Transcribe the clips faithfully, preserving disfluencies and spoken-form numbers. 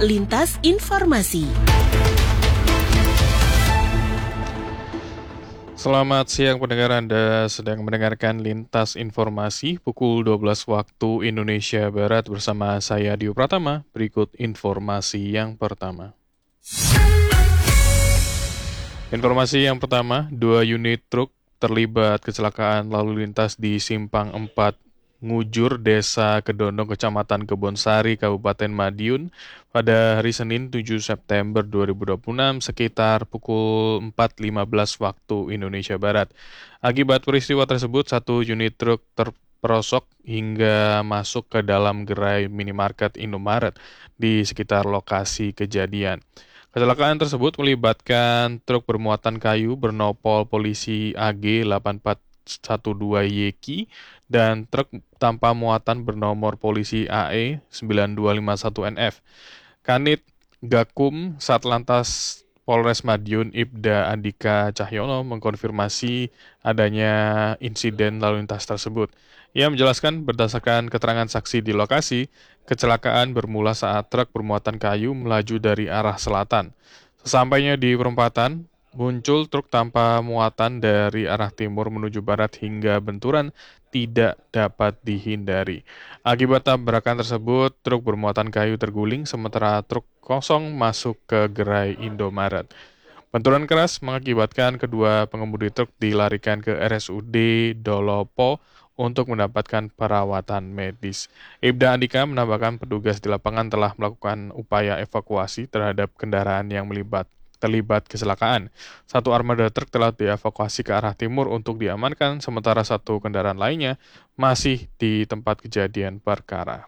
Lintas Informasi. Selamat siang pendengar, Anda sedang mendengarkan Lintas Informasi pukul dua belas waktu Indonesia Barat bersama saya Dio Pratama. Berikut informasi yang pertama. Informasi yang pertama, dua unit truk terlibat kecelakaan lalu lintas di Simpang empat Ngujur, Desa Kedondong, Kecamatan Kebonsari, Kabupaten Madiun pada hari Senin tujuh September dua ribu dua puluh enam sekitar pukul empat lima belas waktu Indonesia Barat. Akibat peristiwa tersebut, satu unit truk terperosok hingga masuk ke dalam gerai minimarket Indomaret di sekitar lokasi kejadian. Kecelakaan tersebut melibatkan truk bermuatan kayu bernopol polisi A G delapan empat satu dua Y K dan truk tanpa muatan bernomor polisi A E sembilan dua lima satu N F. Kanit Gakum Satlantas Polres Madiun Ibda Andika Cahyono mengkonfirmasi adanya insiden lalu lintas tersebut. Ia menjelaskan berdasarkan keterangan saksi di lokasi, kecelakaan bermula saat truk bermuatan kayu melaju dari arah selatan. Sesampainya di perempatan, muncul truk tanpa muatan dari arah timur menuju barat hingga benturan tidak dapat dihindari. Akibat tabrakan tersebut, truk bermuatan kayu terguling sementara truk kosong masuk ke gerai Indomaret. Benturan keras mengakibatkan kedua pengemudi truk dilarikan ke R S U D Dolopo untuk mendapatkan perawatan medis. Ibda Andika menambahkan petugas di lapangan telah melakukan upaya evakuasi terhadap kendaraan yang melibat terlibat kecelakaan. Satu armada truk telah dievakuasi ke arah timur untuk diamankan, sementara satu kendaraan lainnya masih di tempat kejadian perkara.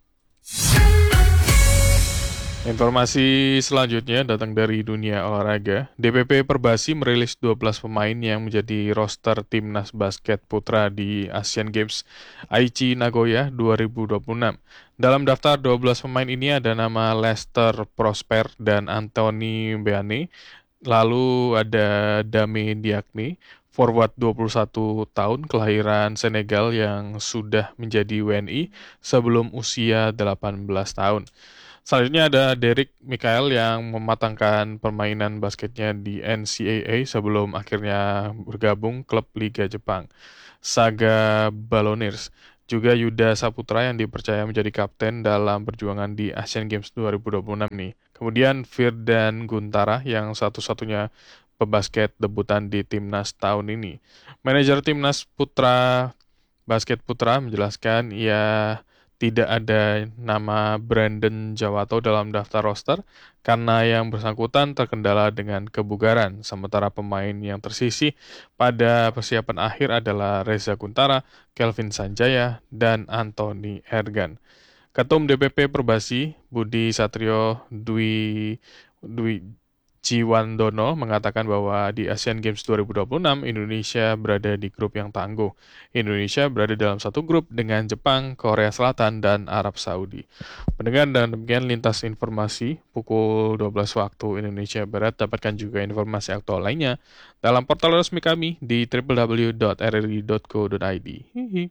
Informasi selanjutnya datang dari dunia olahraga. D P P Perbasi merilis dua belas pemain yang menjadi roster timnas basket putra di Asian Games Aichi Nagoya dua ribu dua puluh enam. Dalam daftar dua belas pemain ini ada nama Lester Prosper dan Anthony Beane. Lalu ada Dame Diakne, forward dua puluh satu tahun, kelahiran Senegal yang sudah menjadi W N I sebelum usia delapan belas tahun. Selanjutnya ada Derek Michael yang mematangkan permainan basketnya di N C A A sebelum akhirnya bergabung klub Liga Jepang, Saga Balloners. Juga Yuda Saputra yang dipercaya menjadi kapten dalam perjuangan di Asian Games dua ribu dua puluh enam nih. Kemudian Firdan Guntara yang satu-satunya pebasket debutan di timnas tahun ini. Manajer timnas putra basket putra menjelaskan ia tidak ada nama Brandon Jawato dalam daftar roster karena yang bersangkutan terkendala dengan kebugaran, sementara pemain yang tersisih pada persiapan akhir adalah Reza Guntara, Kelvin Sanjaya, dan Anthony Ergan. Ketum D P P Perbasi, Budi Satrio Dwi, Dwi Jiwandono mengatakan bahwa di Asian Games dua ribu dua puluh enam, Indonesia berada di grup yang tangguh. Indonesia berada dalam satu grup dengan Jepang, Korea Selatan, dan Arab Saudi. Pendengar, dan demikian lintas informasi pukul dua belas waktu Indonesia Barat. Dapatkan juga informasi aktual lainnya dalam portal resmi kami di w w w dot r r i dot co dot i d. Hihi.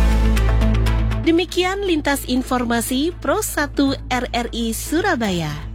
Demikian lintas informasi Pro satu R R I Surabaya.